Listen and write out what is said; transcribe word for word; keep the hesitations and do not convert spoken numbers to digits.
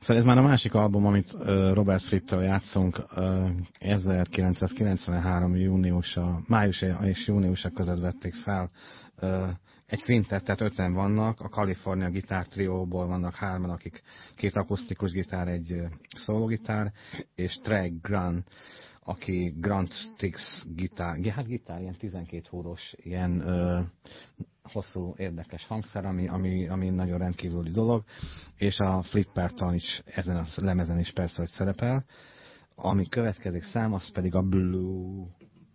Szóval ez már a másik album, amit uh, Robert Fripp-től játszunk. Uh, ezerkilencszázkilencvenhárom júniusa, május és júniusa között vették fel. Uh, egy quintet, tehát öten vannak. A California Guitar Trióból vannak hárman, akik két akusztikus gitár, egy uh, szólógitár, és Trey Grant, aki Grand Sticks gitár, hát gitár, ilyen tizenkét húros, ilyen uh, hosszú, érdekes hangszer, ami, ami, ami nagyon rendkívüli dolog, és a Flipperton is ezen a lemezen is persze, hogy szerepel. Ami következik szám, az pedig a Blue.